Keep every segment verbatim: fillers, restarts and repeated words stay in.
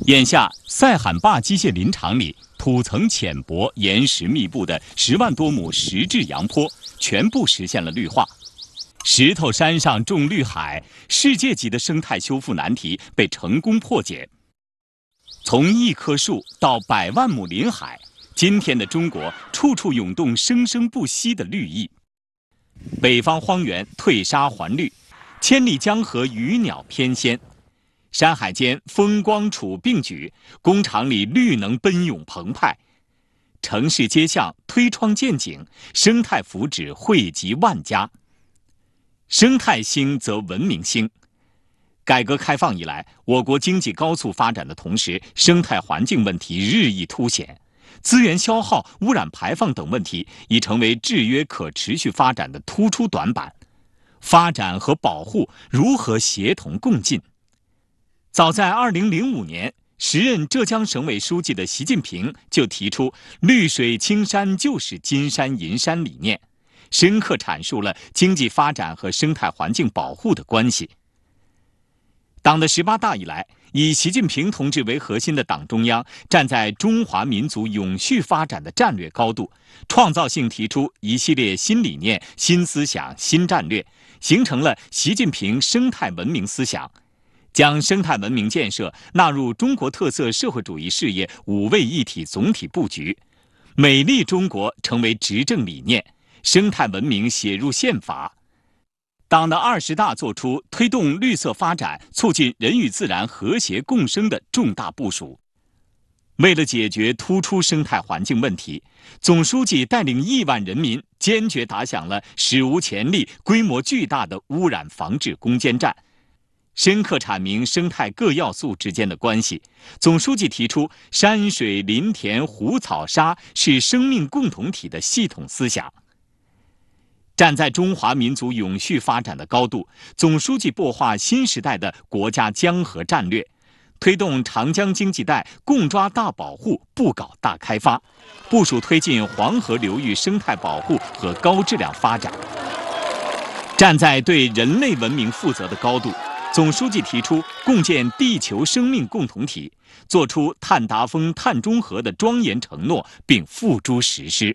眼下，塞罕坝机械林场里土层浅薄、岩石密布的十万多亩石质杨坡，全部实现了绿化。石头山上种绿海，世界级的生态修复难题被成功破解。从一棵树到百万亩林海，今天的中国处处涌动生生不息的绿意。北方荒原退沙还绿，千里江河鱼鸟翩跹。山海间风光楚并举，工厂里绿能奔涌澎湃，城市街巷推窗见景，生态福祉惠及万家。生态兴则文明兴。改革开放以来，我国经济高速发展的同时，生态环境问题日益凸显，资源消耗、污染排放等问题已成为制约可持续发展的突出短板。发展和保护如何协同共进？早在二零零五年，时任浙江省委书记的习近平就提出“绿水青山就是金山银山”理念，深刻阐述了经济发展和生态环境保护的关系。党的十八大以来，以习近平同志为核心的党中央站在中华民族永续发展的战略高度，创造性提出一系列新理念、新思想、新战略，形成了习近平生态文明思想。将生态文明建设纳入中国特色社会主义事业五位一体总体布局，美丽中国成为执政理念，生态文明写入宪法。党的二十大作出推动绿色发展、促进人与自然和谐共生的重大部署。为了解决突出生态环境问题，总书记带领亿万人民坚决打响了史无前例、规模巨大的污染防治攻坚战。深刻阐明生态各要素之间的关系。总书记提出山水林田湖草沙是生命共同体的系统思想。站在中华民族永续发展的高度，总书记擘画新时代的国家江河战略，推动长江经济带共抓大保护、不搞大开发，部署推进黄河流域生态保护和高质量发展。站在对人类文明负责的高度，总书记提出共建地球生命共同体，作出碳达峰、碳中和的庄严承诺，并付诸实施。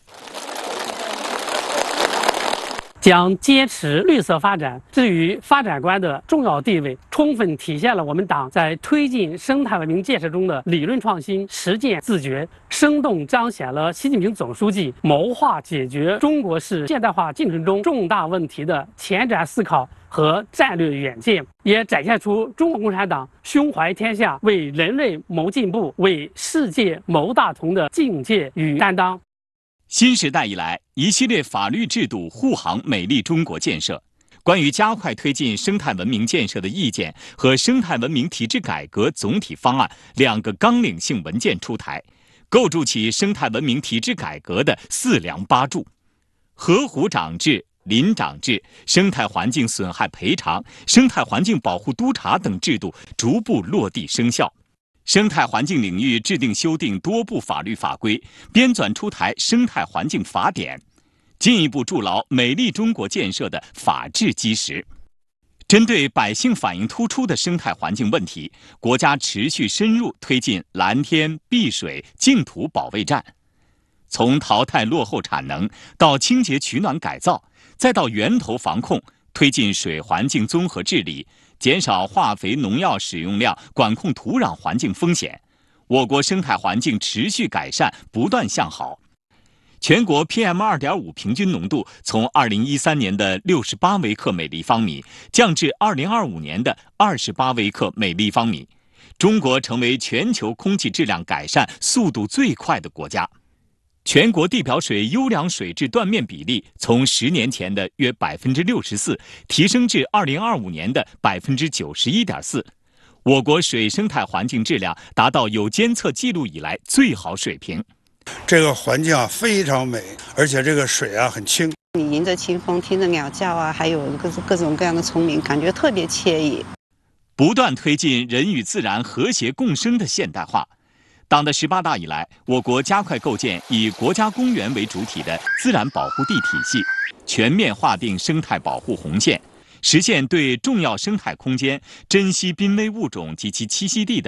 将坚持绿色发展置于发展观的重要地位，充分体现了我们党在推进生态文明建设中的理论创新、实践自觉，生动彰显了习近平总书记谋划解决中国式现代化进程中重大问题的前瞻思考和战略远见，也展现出中国共产党胸怀天下、为人类谋进步、为世界谋大同的境界与担当。 新时代以来，一系列法律制度护航美丽中国建设，关于加快推进生态文明建设的意见和生态文明体制改革总体方案两个纲领性文件出台，构筑起生态文明体制改革的四梁八柱。河湖长制、林长制、生态环境损害赔偿、生态环境保护督查等制度逐步落地生效。生态环境领域制定修订多部法律法规，编纂出台生态环境法典，进一步筑牢美丽中国建设的法治基石。针对百姓反映突出的生态环境问题，国家持续深入推进蓝天、碧水、净土保卫战，从淘汰落后产能到清洁取暖改造，再到源头防控，推进水环境综合治理，减少化肥农药使用量，管控土壤环境风险，我国生态环境持续改善，不断向好。全国 P M 二点五 平均浓度从二零一三年的六十八微克每立方米降至二零二五年的二十八微克每立方米，中国成为全球空气质量改善速度最快的国家。全国地表水优良水质断面比例从十年前的约百分之六十四提升至二零二五年的百分之九十一点四，我国水生态环境质量达到有监测记录以来最好水平。 这个环境啊非常美，而且这个水啊很清。 你迎着清风，听着鸟叫啊，还有各各种各样的虫鸣，感觉特别惬意。 不断推进人与自然和谐共生的现代化。党的十八大以来，我国加快构建以国家公园为主体的自然保护地体系，全面划定生态保护红线，实现对重要生态空间、珍稀濒危物种及其栖息地的